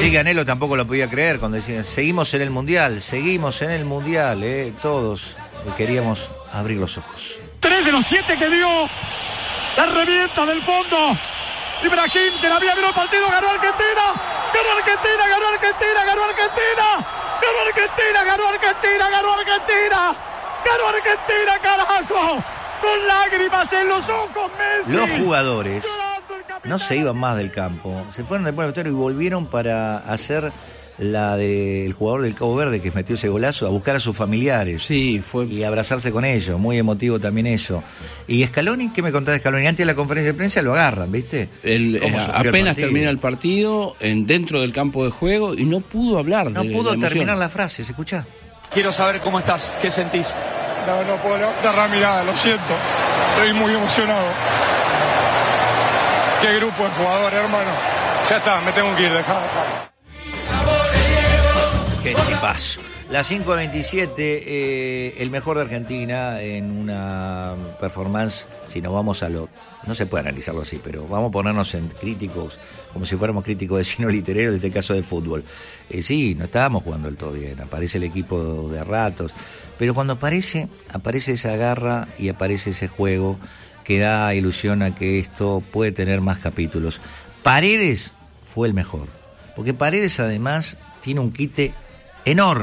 Así que Anhelo tampoco lo podía creer cuando decían, seguimos en el Mundial, todos queríamos abrir los ojos. 3 de los 7 que dio, la revienta del fondo. Ibrahim, que la había visto el partido, ganó Argentina, ganó Argentina, ganó Argentina, ganó Argentina, ganó Argentina, ganó Argentina, ganó Argentina, ganó Argentina, carajo, con lágrimas en los ojos, Messi. Los jugadores no se iban más del campo, se fueron después del vestuario y volvieron para hacer la del jugador del Cabo Verde que metió ese golazo, a buscar a sus familiares. Sí, fue. Y abrazarse con ellos, muy emotivo también eso. Y Scaloni, ¿qué me contás de Scaloni? Antes de la conferencia de prensa lo agarran, ¿viste? Apenas termina el partido, dentro del campo de juego, y no pudo hablar. No pudo terminar la frase, ¿se escucha? Quiero saber cómo estás, ¿qué sentís? No puedo levantar la mirada, lo siento. Estoy muy emocionado. Qué grupo de jugadores, hermano. Ya está, me tengo que ir, dejá. Qué tipazo. Las 5:27, el mejor de Argentina en una performance, si nos vamos a lo... No se puede analizarlo así, pero vamos a ponernos en críticos, como si fuéramos críticos de cine literario, en este caso de fútbol. Sí, no estábamos jugando del todo bien, aparece el equipo de ratos, pero cuando aparece esa garra y aparece ese juego que da ilusión a que esto puede tener más capítulos. Paredes fue el mejor, porque Paredes además tiene un quite enorme.